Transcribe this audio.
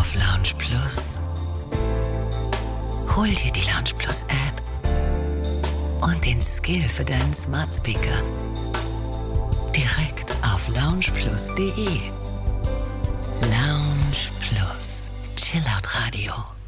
auf Lounge Plus. Hol dir die Lounge Plus App und den Skill für deinen Smart Speaker direkt auf loungeplus.de. Lounge Plus, Chillout Radio.